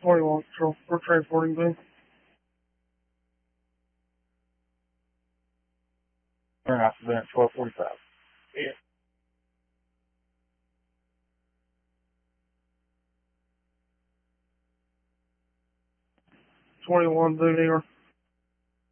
21 Control. We're transporting Ben. Turn off the bench, 1245. Yeah. 21 Boone Eagle.